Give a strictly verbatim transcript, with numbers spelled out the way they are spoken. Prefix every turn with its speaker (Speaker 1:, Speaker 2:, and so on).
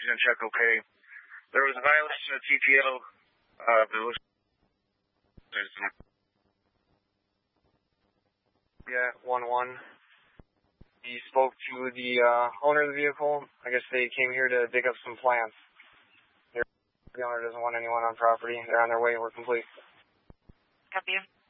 Speaker 1: oxygen check okay. There was a violation of T P O. Uh, it was...
Speaker 2: Yeah, one one. He spoke to the uh, owner of the vehicle. I guess they came here to dig up some plants. The owner doesn't want anyone on property. They're on their way. We're complete.
Speaker 3: Copy you.